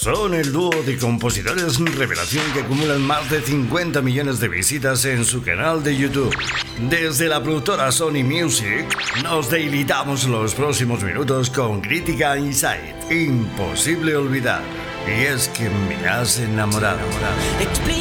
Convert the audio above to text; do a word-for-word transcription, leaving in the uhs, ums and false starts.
Son el dúo de compositores revelación que acumulan más de cincuenta millones de visitas en su canal de YouTube. Desde la productora Sony Music, nos deleitamos los próximos minutos con Crítica Insight. Imposible olvidar. Y es que me has enamorado. enamorado.